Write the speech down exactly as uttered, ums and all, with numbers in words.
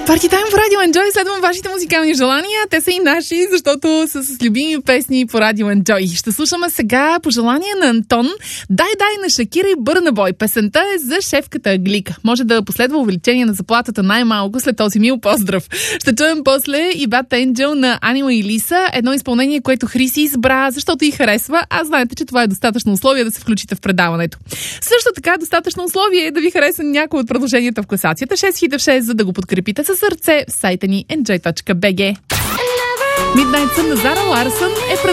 Парти Тайм в Радио Enjoy. Следвам вашите музикални желания. Те са и наши, защото са с любими песни по Радио Enjoy. Ще слушаме сега пожелание на Антон. Дай, дай на Шакира и Бърна Бой. Песента е за шефката Аглика. Може да последва увеличение на заплатата най-малко след този мил поздрав. Ще чуем после и Bad Angel на Анила и Лиса. Едно изпълнение, което Хриси избра, защото й харесва. А знаете, че това е достатъчно условие да се включите в предаването. Също така достатъчно условие е да ви хареса някои от предложенията в класацията. шест хиляди в шест, за да го подкрепите със сърце в сайта ни enjoy точка би джи. Midnight Sun на Зара Ларсън е